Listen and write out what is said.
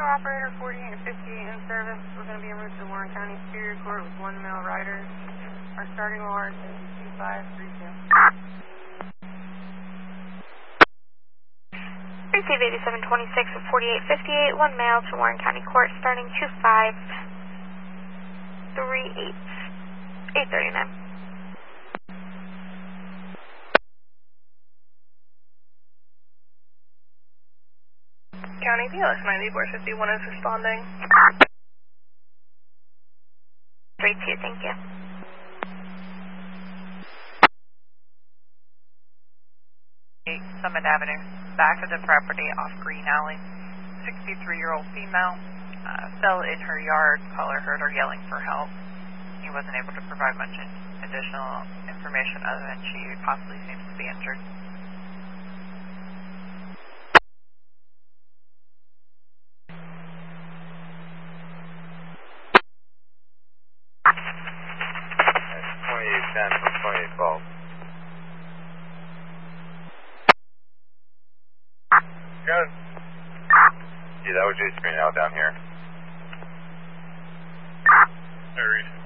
operator 48 and 58 in service. We're going to be en route to Warren County Superior Court with 1 male rider. Our starting warrant is 2532. Receive 8726 of 4858, 1 male to Warren County Court, starting 839. County PLS 9451 is responding. 32, thank you. Summit Avenue, back of the property off Green Alley. 63-year-old female, fell in her yard. Caller heard her yelling for help. He wasn't able to provide much additional information other than she possibly seems to be injured. That's 2810 from 2812. Good. Yeah, that was J Screen out down here. Very